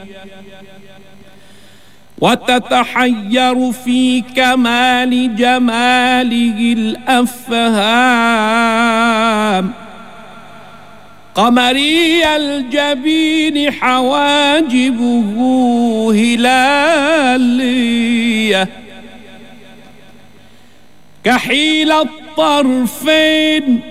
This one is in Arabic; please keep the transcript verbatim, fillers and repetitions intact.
وتتحير في كمال جماله الأفهام. قمري الجبين حواجبه هلالية، كحيل الطرفين